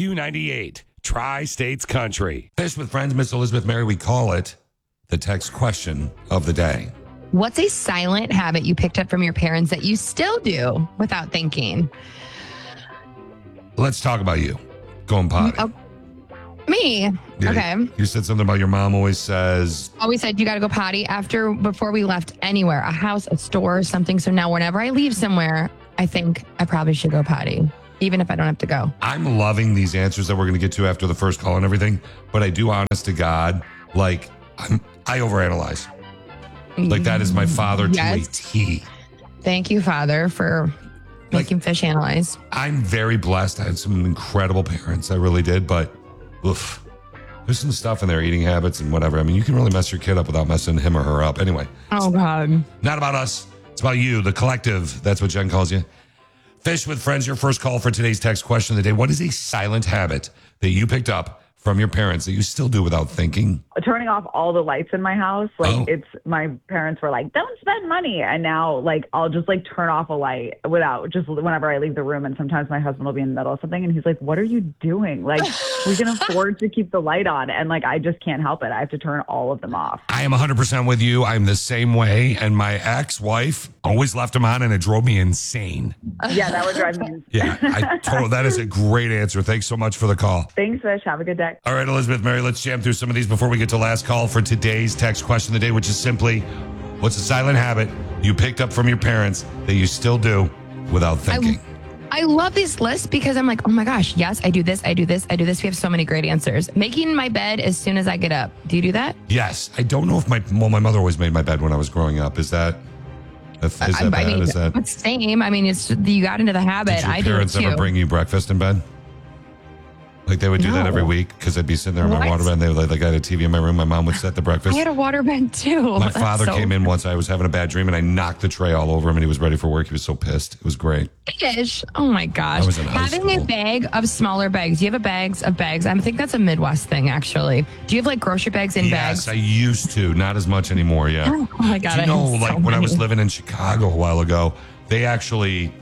KQ98, Tri-States Country. Fish with Friends, Miss Elizabeth Mary, we call it the text question of the day. What's a silent habit you picked up from your parents that you still do without thinking? Let's talk about you. Going potty. Oh, me? Yeah, Okay. You said something about your mom always says. Always said you got to go potty before we left anywhere, a house, a store, or something. So now whenever I leave somewhere, I think I probably should go potty, even if I don't have to go. I'm loving these answers that we're going to get to after the first call and everything, but I do, honest to God, like I overanalyze. Like that is my father to a T. Thank you, Father, for making fish analyze. I'm very blessed. I had some incredible parents. I really did. But oof, there's some stuff in their eating habits and whatever. I mean, you can really mess your kid up without messing him or her up. Anyway. Oh, God. Not about us. It's about you, the collective. That's what Jen calls you. Fish with Friends, your first call for today's text question of the day. What is a silent habit that you picked up from your parents that you still do without thinking? Turning off all the lights in my house. It's my parents were like, don't spend money. And now I'll just turn off a light just whenever I leave the room. And sometimes my husband will be in the middle of something and he's like, what are you doing? We can afford to keep the light on. And I just can't help it. I have to turn all of them off. I am 100% with you. I'm the same way. And my ex-wife always left them on and it drove me insane. Yeah, that would drive me insane. Yeah, that is a great answer. Thanks so much for the call. Thanks, Fish. Have a good day. All right, Elizabeth Mary, let's jam through some of these before we get to last call for today's text question of the day, which is simply, what's a silent habit you picked up from your parents that you still do without thinking? I love these lists because I'm like, oh my gosh, yes, I do this, I do this, I do this. We have so many great answers. Making my bed as soon as I get up. Do you do that? Yes. I don't know if my mother always made my bed when I was growing up. Is that bad? It's same. I mean, you got into the habit. Did your I do it parents too. ever bring you breakfast in bed? They would do that every week because I'd be sitting there in my waterbed and they would I had a TV in my room. My mom would set the breakfast. I had a waterbed too. My father came in once. I was having a bad dream and I knocked the tray all over him and he was ready for work. He was so pissed. It was great. Fish. Oh my gosh. I was in high Having school. a bag of smaller bags. Do you have bags of bags? I think that's a Midwest thing, actually. Do you have grocery bags in bags? Yes, I used to. Not as much anymore, yeah. Oh my God. Do you know, when I was living in Chicago a while ago, they actually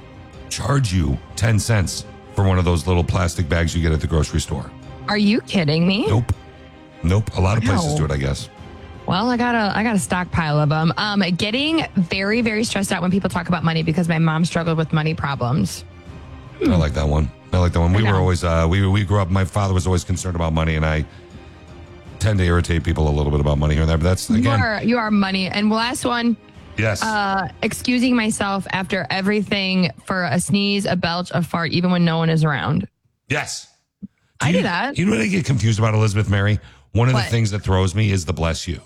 charge you 10 cents for one of those little plastic bags you get at the grocery store. Are you kidding me? Nope. A lot of places do it, I guess. Well, I got a stockpile of them. Getting very, very stressed out when people talk about money because my mom struggled with money problems. I like that one. We were always, we grew up, my father was always concerned about money, and I tend to irritate people a little bit about money here and there, but that's, again. You are money. And last one. Yes. Excusing myself after everything for a sneeze, a belch, a fart, even when no one is around. Yes. I do that. You know what I get confused about, Elizabeth Mary? One of the things that throws me is the bless you.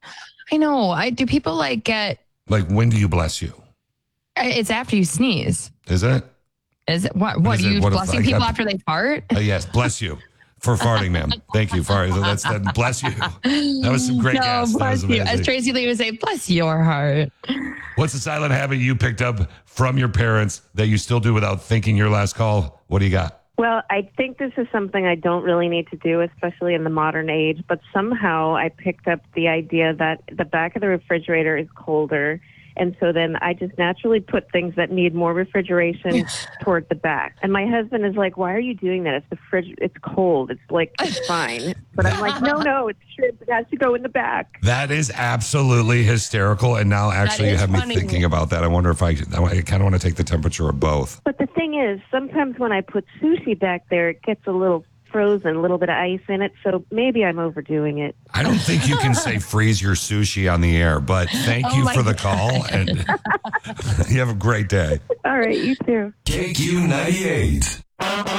I know. Do people get... when do you bless you? It's after you sneeze. Is it? Is it? What are you blessing people after they fart? Yes, bless you for farting, ma'am. Thank you. Sorry, that's that. Bless you. That was some great gas. Bless you. As Tracy Lee would say, bless your heart. What's a silent habit you picked up from your parents that you still do without thinking? Your last call. What do you got? Well, I think this is something I don't really need to do, especially in the modern age, but somehow I picked up the idea that the back of the refrigerator is colder. And so then I just naturally put things that need more refrigeration toward the back. And my husband is like, why are you doing that? It's the fridge. It's cold. It's fine. But I'm like, no, it's true. It has to go in the back. That is absolutely hysterical. And now actually you have me thinking about that. I wonder if I kind of want to take the temperature of both. But the thing is, sometimes when I put sushi back there, it gets a little frozen, a little bit of ice in it, so maybe I'm overdoing it. I don't think you can say freeze your sushi on the air, but thank you for the call, and you have a great day. All right, you too. KQ98.